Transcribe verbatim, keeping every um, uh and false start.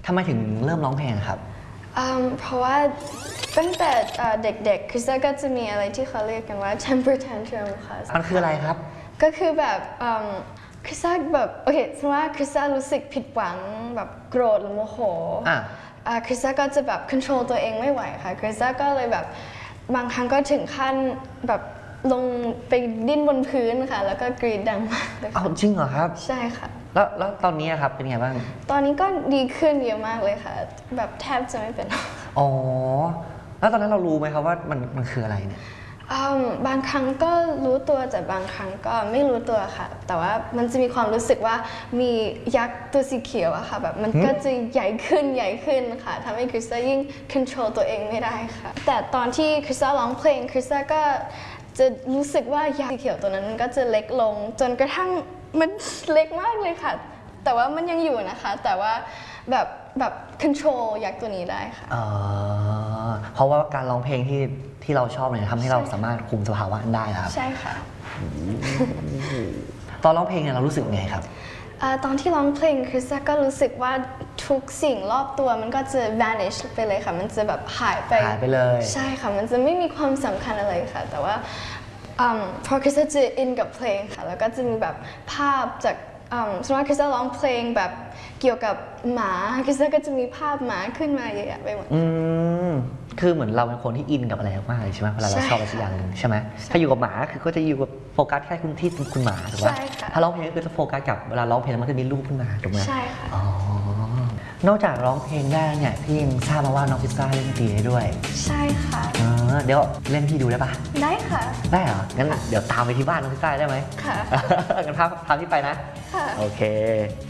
ทำไมถึงเริ่มร้องเพลงครับเพราะว่าตั้งแต่เด็กๆคริสก็จะมีอะไรที่เขาเรียกกันว่า temper tantrum ค่ะมันคืออะไรครับก็คือแบบคริสแบบโอเคสมมติว่าคริสรู้สึกผิดหวังแบบโกรธหรือโมโหคริสก็จะแบบ control ตัวเองไม่ไหวค่ะคริสก็เลยแบบบางครั้งก็ถึงขั้นแบบลงไปดิ้นบนพื้นค่ะแล้วก็กรีดดังมากเลยอ้าวจริงเหรอครับใช่ค่ะแล้วแล้วตอนนี้ครับเป็นไงบ้างตอนนี้ก็ดีขึ้นเยอะมากเลยค่ะแบบแทบจะไม่เป็นอ๋อแล้วตอนนั้นเรารู้ไหมครับว่ามันมันคืออะไรเนี่ยบางครั้งก็รู้ตัวแต่บางครั้งก็ไม่รู้ตัวค่ะแต่ว่ามันจะมีความรู้สึกว่ามียักษ์ตัวสีเขียวอะค่ะแบบมันก็จะใหญ่ขึ้นใหญ่ขึ้นค่ะทำให้คริสยิ่ง control ตัวเองไม่ได้ค่ะแต่ตอนที่คริสร้องเพลงคริสก็จะรู้สึกว่ายักษ์สีเขียวตัวนั้นก็จะเล็กลงจนกระทั่งมันเล็กมากเลยค่ะแต่ว่ามันยังอยู่นะคะแต่ว่าแบบแบบ control ยักษ์ตัวนี้ได้ค่ะเพราะว่าการร้องเพลงที่ที่เราชอบเนี่ยทำให้เราสามารถคุมสภาวะนั้นได้ครับใช่ค่ะตอนร้องเพลงเนี่ยเรารู้สึกไงครับตอนที่ร้องเพลงคริสก็รู้สึกว่าทุกสิ่งรอบตัวมันก็จะ vanish ไปเลยค่ะมันจะแบบหายไปหายไปเลยใช่ค่ะมันจะไม่มีความสำคัญอะไรค่ะแต่ว่าพอคริสจะอินกับเพลงค่ะแล้วก็จะมีแบบภาพจากสมมติว่าคริสร้องเพลงแบบเกี่ยวกับหมาคริสก็จะมีภาพหมาขึ้นมาเยอะๆไปหมดอืมคือเหมือนเราเป็นคนที่อินกับอะไรมากเลยใช่ไหมเวลาเราชอบอะไรสักอย่างหนึ่งใช่ไหมถ้าอยู่กับหมาคือก็จะอยู่กับโฟกัสแค่คุณที่คุณหมาถูกไหมถ้าร้องเพลงก็คือจะโฟกัสกับเวลาร้องเพลงมันจะมีรูปขึ้นมาถูกไหมใช่ค่ะอ๋อนอกจากร้องเพลงได้เนี่ยพี่ยังทราบมาว่าน้องพิซซ่าเล่นดนตรีได้ด้วยใช่ค่ะเดี๋ยวเล่นพี่ดูได้ปะได้ค่ะได้เหรองั้นเดี๋ยวตามไปที่บ้านน้องพิซซ่าได้ไหมค่ะงั้นพาพาพี่ไปนะค่ะโอเค